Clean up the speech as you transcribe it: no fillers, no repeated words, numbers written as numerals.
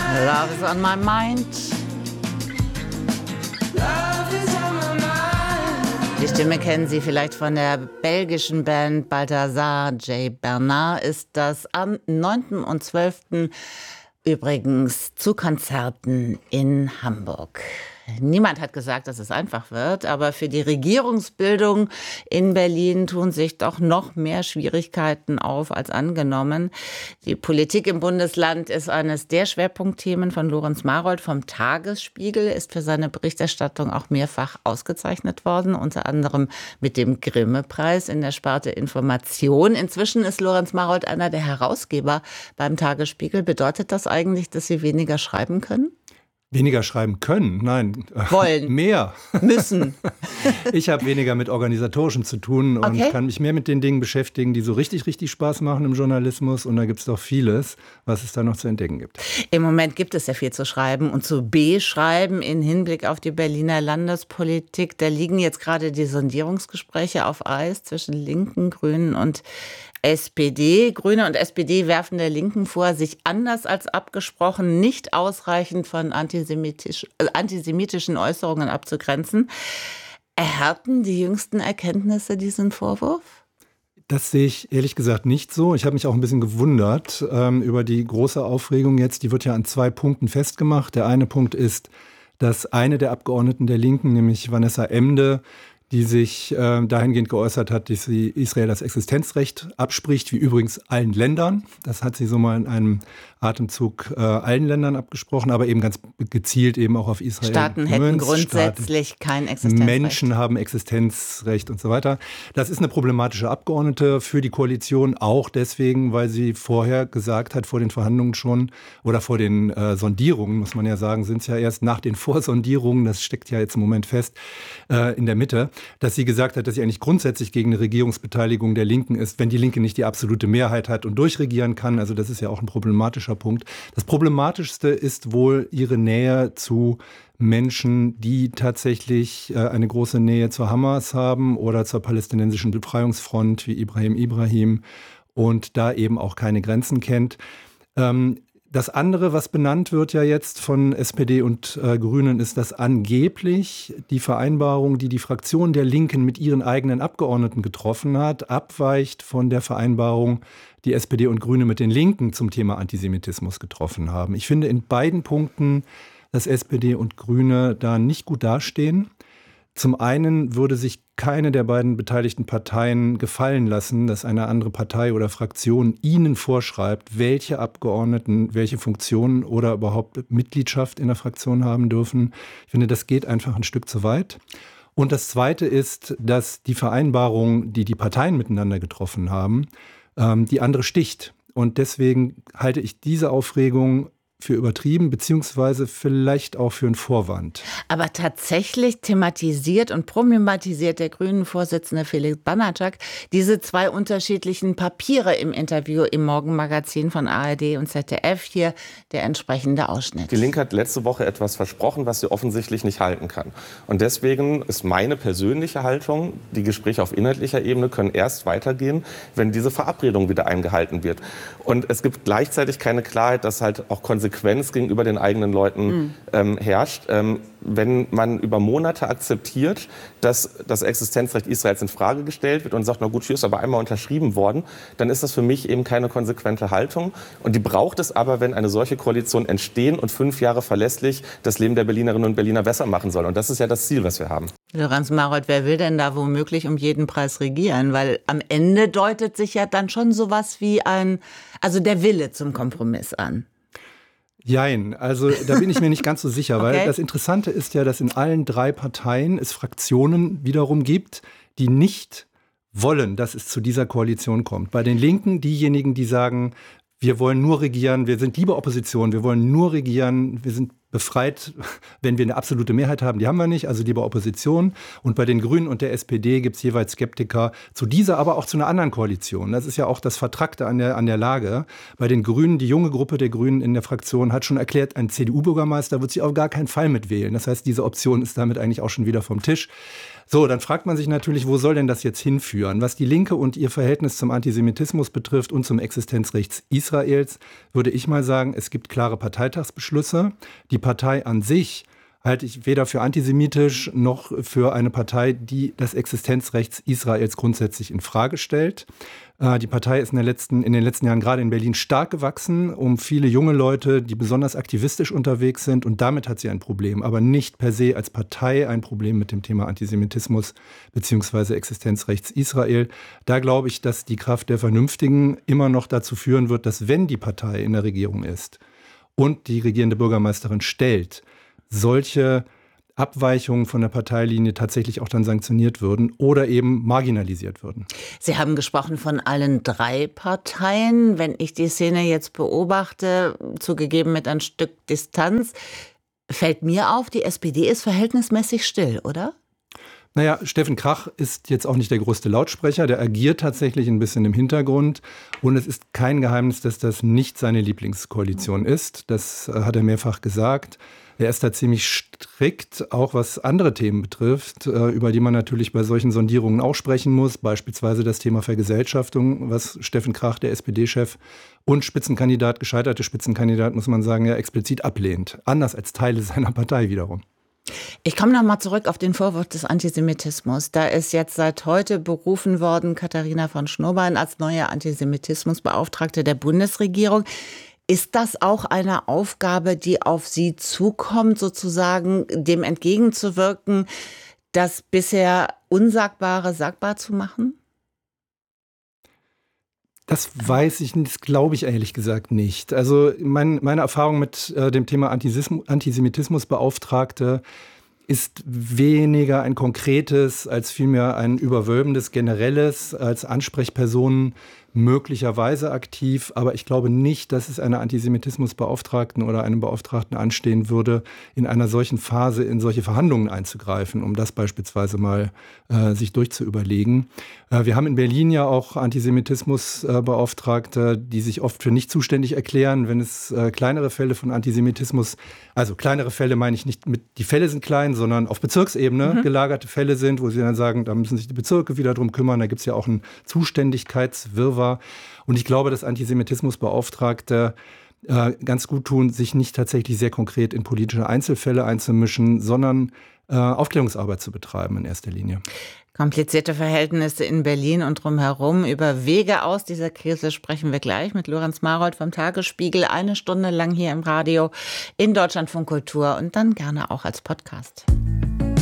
Love is on my mind. Die Stimme kennen Sie vielleicht von der belgischen Band Balthazar J. Bernard. Ist das am 9. und 12. übrigens zu Konzerten in Hamburg. Niemand hat gesagt, dass es einfach wird, aber für die Regierungsbildung in Berlin tun sich doch noch mehr Schwierigkeiten auf als angenommen. Die Politik im Bundesland ist eines der Schwerpunktthemen von Lorenz Marold vom Tagesspiegel, ist für seine Berichterstattung auch mehrfach ausgezeichnet worden, unter anderem mit dem Grimme-Preis in der Sparte Information. Inzwischen ist Lorenz Marold einer der Herausgeber beim Tagesspiegel. Bedeutet das eigentlich, dass Sie weniger schreiben können? Weniger schreiben können? Nein. Wollen. Mehr. Müssen. Ich habe weniger mit Organisatorischem zu tun und kann mich mehr mit den Dingen beschäftigen, die so richtig Spaß machen im Journalismus. Und da gibt es doch vieles, was es da noch zu entdecken gibt. Im Moment gibt es ja viel zu schreiben und zu beschreiben im Hinblick auf die Berliner Landespolitik. Da liegen jetzt gerade die Sondierungsgespräche auf Eis zwischen Linken, Grünen und SPD. Grüne und SPD werfen der Linken vor, sich anders als abgesprochen nicht ausreichend von antisemitischen Äußerungen abzugrenzen. Erhärten die jüngsten Erkenntnisse diesen Vorwurf? Das sehe ich ehrlich gesagt nicht so. Ich habe mich auch ein bisschen gewundert über die große Aufregung jetzt. Die wird ja an 2 Punkten festgemacht. Der eine Punkt ist, dass eine der Abgeordneten der Linken, nämlich Vanessa Emde, die sich dahingehend geäußert hat, dass sie Israel das Existenzrecht abspricht, wie übrigens allen Ländern. Das hat sie so mal in einem Atemzug allen Ländern abgesprochen, aber eben ganz gezielt eben auch auf Israel. Staaten hätten grundsätzlich kein Existenzrecht. Menschen haben Existenzrecht und so weiter. Das ist eine problematische Abgeordnete für die Koalition, auch deswegen, weil sie vorher gesagt hat, vor den Verhandlungen schon oder vor den Sondierungen, muss man ja sagen, sind es ja erst nach den Vorsondierungen, das steckt ja jetzt im Moment fest, in der Mitte, dass sie gesagt hat, dass sie eigentlich grundsätzlich gegen eine Regierungsbeteiligung der Linken ist, wenn die Linke nicht die absolute Mehrheit hat und durchregieren kann. Also das ist ja auch ein problematischer Punkt. Das Problematischste ist wohl ihre Nähe zu Menschen, die tatsächlich eine große Nähe zur Hamas haben oder zur palästinensischen Befreiungsfront wie Ibrahim und da eben auch keine Grenzen kennt. Das andere, was benannt wird ja jetzt von SPD und Grünen, ist, dass angeblich die Vereinbarung, die die Fraktion der Linken mit ihren eigenen Abgeordneten getroffen hat, abweicht von der Vereinbarung, die SPD und Grüne mit den Linken zum Thema Antisemitismus getroffen haben. Ich finde in beiden Punkten, dass SPD und Grüne da nicht gut dastehen. Zum einen würde sich keine der beiden beteiligten Parteien gefallen lassen, dass eine andere Partei oder Fraktion ihnen vorschreibt, welche Abgeordneten welche Funktionen oder überhaupt Mitgliedschaft in der Fraktion haben dürfen. Ich finde, das geht einfach ein Stück zu weit. Und das Zweite ist, dass die Vereinbarung, die die Parteien miteinander getroffen haben, die andere sticht. Und deswegen halte ich diese Aufregung für übertrieben, beziehungsweise vielleicht auch für einen Vorwand. Aber tatsächlich thematisiert und problematisiert der Grünen-Vorsitzende Felix Banatschak diese 2 unterschiedlichen Papiere im Interview im Morgenmagazin von ARD und ZDF. Hier der entsprechende Ausschnitt. Die Linke hat letzte Woche etwas versprochen, was sie offensichtlich nicht halten kann. Und deswegen ist meine persönliche Haltung, die Gespräche auf inhaltlicher Ebene können erst weitergehen, wenn diese Verabredung wieder eingehalten wird. Und es gibt gleichzeitig keine Klarheit, dass halt auch Konsequenz gegenüber den eigenen Leuten herrscht. Wenn man über Monate akzeptiert, dass das Existenzrecht Israels in Frage gestellt wird und sagt, na gut, hier ist aber einmal unterschrieben worden, dann ist das für mich eben keine konsequente Haltung. Und die braucht es aber, wenn eine solche Koalition entstehen und 5 Jahre verlässlich das Leben der Berlinerinnen und Berliner besser machen soll. Und das ist ja das Ziel, was wir haben. Lorenz Marold, wer will denn da womöglich um jeden Preis regieren? Weil am Ende deutet sich ja dann schon sowas wie der Wille zum Kompromiss an. Jein, also da bin ich mir nicht ganz so sicher, weil das Interessante ist ja, dass in allen 3 Parteien es Fraktionen wiederum gibt, die nicht wollen, dass es zu dieser Koalition kommt. Bei den Linken diejenigen, die sagen, wir wollen nur regieren, wir sind lieber Opposition, wir wollen nur regieren, wir sind befreit, wenn wir eine absolute Mehrheit haben. Die haben wir nicht, also lieber Opposition. Und bei den Grünen und der SPD gibt es jeweils Skeptiker zu dieser, aber auch zu einer anderen Koalition. Das ist ja auch das Vertrackte an der Lage. Bei den Grünen, die junge Gruppe der Grünen in der Fraktion hat schon erklärt, ein CDU-Bürgermeister wird sie auf gar keinen Fall mitwählen. Das heißt, diese Option ist damit eigentlich auch schon wieder vom Tisch. So, dann fragt man sich natürlich, wo soll denn das jetzt hinführen? Was die Linke und ihr Verhältnis zum Antisemitismus betrifft und zum Existenzrecht Israels, würde ich mal sagen, es gibt klare Parteitagsbeschlüsse. Die Partei an sich halte ich weder für antisemitisch noch für eine Partei, die das Existenzrecht Israels grundsätzlich in Frage stellt. Die Partei ist in den letzten Jahren gerade in Berlin stark gewachsen, um viele junge Leute, die besonders aktivistisch unterwegs sind. Und damit hat sie ein Problem, aber nicht per se als Partei ein Problem mit dem Thema Antisemitismus bzw. Existenzrecht Israel. Da glaube ich, dass die Kraft der Vernünftigen immer noch dazu führen wird, dass wenn die Partei in der Regierung ist und die regierende Bürgermeisterin stellt, solche Abweichungen von der Parteilinie tatsächlich auch dann sanktioniert würden oder eben marginalisiert würden. Sie haben gesprochen von allen 3 Parteien. Wenn ich die Szene jetzt beobachte, zugegeben mit ein Stück Distanz, fällt mir auf, die SPD ist verhältnismäßig still, oder? Naja, Steffen Krach ist jetzt auch nicht der größte Lautsprecher, der agiert tatsächlich ein bisschen im Hintergrund und es ist kein Geheimnis, dass das nicht seine Lieblingskoalition ist. Das hat er mehrfach gesagt. Er ist da ziemlich strikt, auch was andere Themen betrifft, über die man natürlich bei solchen Sondierungen auch sprechen muss. Beispielsweise das Thema Vergesellschaftung, was Steffen Krach, der SPD-Chef und gescheiterte Spitzenkandidat, muss man sagen, ja explizit ablehnt. Anders als Teile seiner Partei wiederum. Ich komme noch mal zurück auf den Vorwurf des Antisemitismus. Da ist jetzt seit heute berufen worden Katharina von Schnurbein als neue Antisemitismusbeauftragte der Bundesregierung. Ist das auch eine Aufgabe, die auf Sie zukommt, sozusagen dem entgegenzuwirken, das bisher Unsagbare sagbar zu machen? Das weiß ich nicht, das glaube ich ehrlich gesagt nicht. Also meine Erfahrung mit dem Thema Antisemitismusbeauftragte ist weniger ein konkretes, als vielmehr ein überwölbendes, generelles, als Ansprechpersonen möglicherweise aktiv, aber ich glaube nicht, dass es einer Antisemitismusbeauftragten oder einem Beauftragten anstehen würde, in einer solchen Phase in solche Verhandlungen einzugreifen, um das beispielsweise mal sich durchzuüberlegen. Wir haben in Berlin ja auch Antisemitismusbeauftragte, die sich oft für nicht zuständig erklären, wenn es kleinere Fälle von Antisemitismus, also kleinere Fälle meine ich nicht, die Fälle sind klein, sondern auf Bezirksebene gelagerte Fälle sind, wo sie dann sagen, da müssen sich die Bezirke wieder drum kümmern, da gibt es ja auch einen Zuständigkeitswirrwarr. Und ich glaube, dass Antisemitismusbeauftragte ganz gut tun, sich nicht tatsächlich sehr konkret in politische Einzelfälle einzumischen, sondern Aufklärungsarbeit zu betreiben in erster Linie. Komplizierte Verhältnisse in Berlin und drumherum. Über Wege aus dieser Krise sprechen wir gleich mit Lorenz Marold vom Tagesspiegel. 1 Stunde lang hier im Radio in Deutschlandfunk Kultur und dann gerne auch als Podcast.